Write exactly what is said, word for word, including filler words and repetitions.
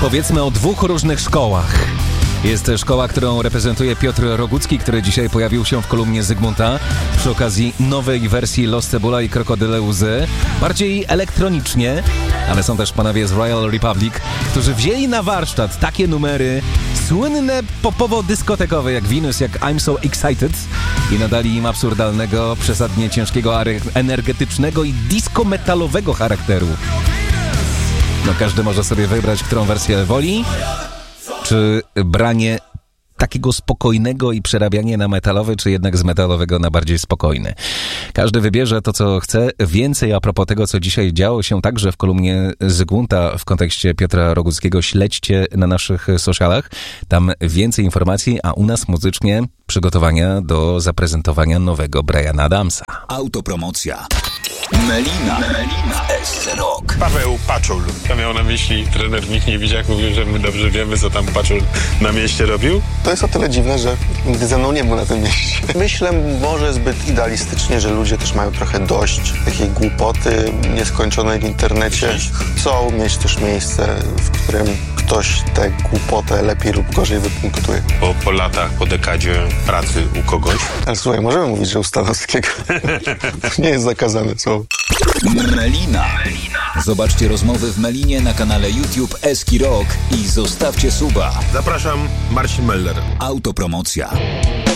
Powiedzmy o dwóch różnych szkołach. Jest szkoła, którą reprezentuje Piotr Rogucki, który dzisiaj pojawił się w kolumnie Zygmunta przy okazji nowej wersji Los Cebula i Krokodyle Łzy. Bardziej elektronicznie, ale są też panowie z Royal Republic, którzy wzięli na warsztat takie numery słynne popowo-dyskotekowe jak Venus, jak I'm So Excited i nadali im absurdalnego, przesadnie ciężkiego, energetycznego i disco-metalowego charakteru. No każdy może sobie wybrać, którą wersję woli, czy branie takiego spokojnego i przerabianie na metalowy, czy jednak z metalowego na bardziej spokojny. Każdy wybierze to, co chce. Więcej a propos tego, co dzisiaj działo się także w kolumnie Zygmunta w kontekście Piotra Roguckiego, śledźcie na naszych socialach. Tam więcej informacji, a u nas muzycznie przygotowania do zaprezentowania nowego Briana Adamsa. Autopromocja. Melina. Melina. S Rock. Paweł Paczul. To miał na myśli trener Michniewiczak, mówił, że my dobrze wiemy, co tam Paczul na mieście robił. To jest o tyle dziwne, że nigdy ze mną nie był na tym mieście. Myślę może zbyt idealistycznie, że ludzie też mają trochę dość takiej głupoty nieskończonej w internecie. Chcą mieć też miejsce, w którym ktoś tę głupotę lepiej lub gorzej wypunktuje. Po, po latach, po dekadzie pracy u kogoś. Ale słuchaj, możemy mówić, że u Stanowskiego nie jest zakazane słowo. Melina. Zobaczcie rozmowy w Melinie na kanale YouTube Eski Rock i zostawcie suba. Zapraszam, Marcin Meller. Autopromocja.